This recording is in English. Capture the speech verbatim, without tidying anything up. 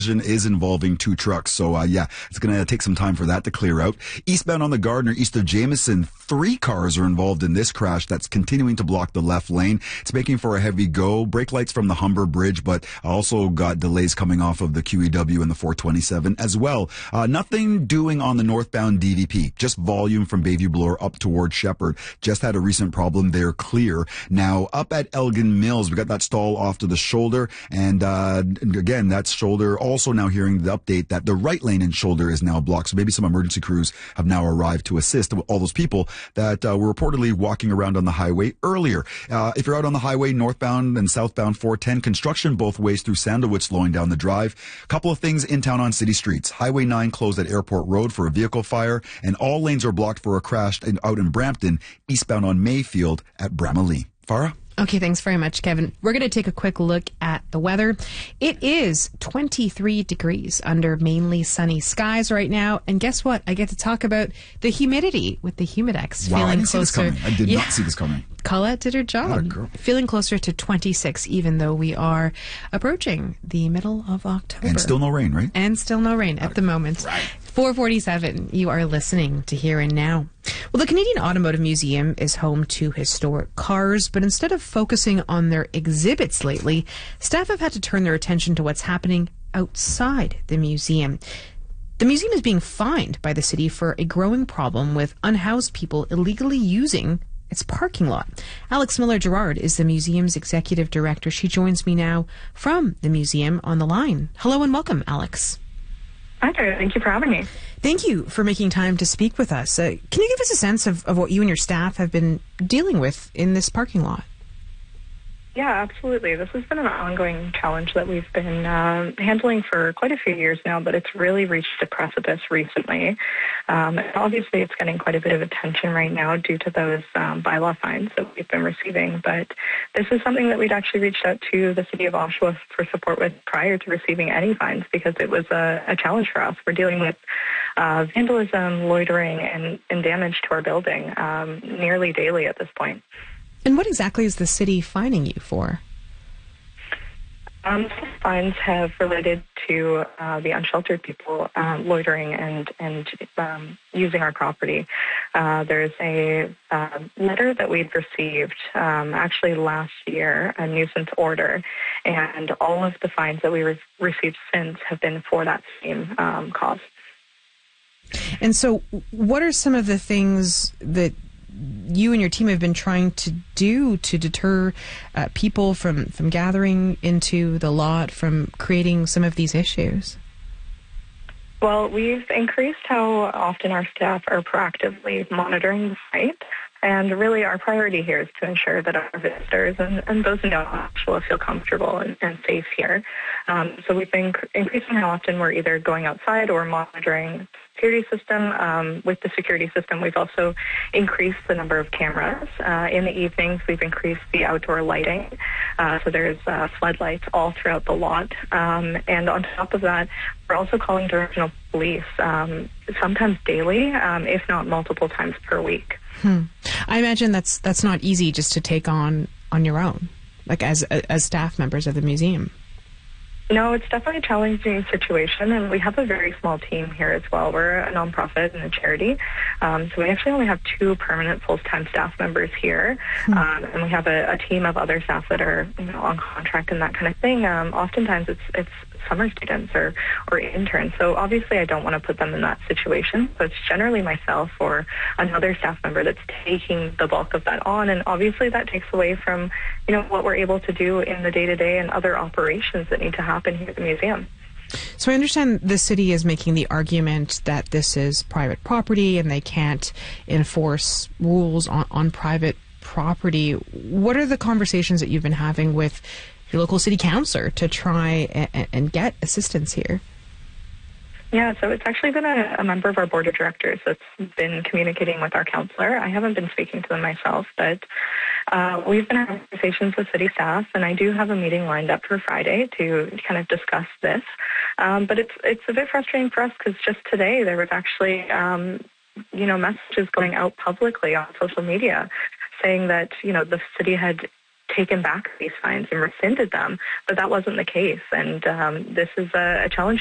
is involving two trucks. So, uh, yeah, it's going to take some time for that to clear out. Eastbound on the Gardner, east of Jameson, three cars are involved in this crash that's continuing to block the left lane. It's making for a heavy go. Brake lights from the Humber Bridge, but also got delays coming off of the Q E W and the four twenty-seven as well. Uh, nothing doing on the northbound D V P, just volume from Bayview Bloor up towards Shepherd. Just had a recent problem there, clear. Now, up at Elgin Mills, we got that stall off to the shoulder, and uh, again, that shoulder also now hearing the update that the right lane and shoulder is now blocked. So maybe some emergency crews have now arrived to assist all those people that uh, were reportedly walking around on the highway earlier. Uh, if you're out on the highway, northbound and southbound four ten, construction both ways through Sandalwood slowing down the drive. A couple of things in town on city streets. Highway nine closed at Airport Road for a vehicle fire, and all lanes are blocked for a crash in, out in Brampton, eastbound on Mayfield at Bramalea. Farah? Okay, thanks very much, Kevin. We're going to take a quick look at the weather. It is twenty-three degrees under mainly sunny skies right now. And guess what? I get to talk about the humidity with the Humidex. Wow, feeling I didn't closer. see this coming. I did yeah. not see this coming. Colette did her job. Atta girl. Feeling closer to twenty-six, even though we are approaching the middle of October. And still no rain, right? And still no rain at the moment. Right. four forty-seven, you are listening to Here and Now. Well, the Canadian Automotive Museum is home to historic cars, but instead of focusing on their exhibits lately, staff have had to turn their attention to what's happening outside the museum. The museum is being fined by the city for a growing problem with unhoused people illegally using its parking lot. Alex Miller-Gerard is the museum's executive director. She joins me now from the museum on the line. Hello and welcome, Alex. Hi there. Thank you for having me. Thank you for making time to speak with us. Uh, can you give us a sense of, of what you and your staff have been dealing with in this parking lot? Yeah, absolutely. This has been an ongoing challenge that we've been uh, handling for quite a few years now, but it's really reached a precipice recently. Um, and obviously, it's getting quite a bit of attention right now due to those um, bylaw fines that we've been receiving. But this is something that we'd actually reached out to the city of Oshawa for support with prior to receiving any fines because it was a, a challenge for us. We're dealing with uh, vandalism, loitering, and, and damage to our building um, nearly daily at this point. And what exactly is the city fining you for? Um, fines have related to uh, the unsheltered people uh, loitering and and um, using our property. Uh, there's a uh, letter that we'd received um, actually last year, a nuisance order, and all of the fines that we re- received since have been for that same um, cause. And so, what are some of the things that you and your team have been trying to do to deter uh, people from, from gathering into the lot, from creating some of these issues? Well, we've increased how often our staff are proactively monitoring the site. And really our priority here is to ensure that our visitors and, and those in Oshawa feel comfortable and, and safe here. Um, so we've been inc- increasing how often we're either going outside or monitoring the security system. Um, with the security system, we've also increased the number of cameras. Uh, in the evenings, we've increased the outdoor lighting. Uh, so there's uh, floodlights all throughout the lot. Um, and on top of that, we're also calling directional police, um, sometimes daily, um, if not multiple times per week. Hmm. I imagine that's that's not easy just to take on on your own, like as as staff members of the museum. No, it's definitely a challenging situation, and we have a very small team here as well. We're a nonprofit and a charity, um, so we actually only have two permanent full-time staff members here, hmm. um, and we have a, a team of other staff that are, you know, on contract and that kind of thing. Um, oftentimes, it's it's summer students or or interns. So obviously, I don't want to put them in that situation. So it's generally myself or another staff member that's taking the bulk of that on, and obviously that takes away from, you know, what we're able to do in the day-to-day and other operations that need to happen here at the museum. So I understand the city is making the argument that this is private property and they can't enforce rules on, on private property. What are the conversations that you've been having with your local city councillor to try and, and get assistance here? Yeah, so it's actually been a, a member of our board of directors that's been communicating with our councillor. I haven't been speaking to them myself, but uh, we've been having conversations with city staff, and I do have a meeting lined up for Friday to kind of discuss this. Um, but it's it's a bit frustrating for us because just today there was actually, um, you know, messages going out publicly on social media saying that, you know, the city had taken back these fines and rescinded them, but that wasn't the case. And um, this is a, a challenge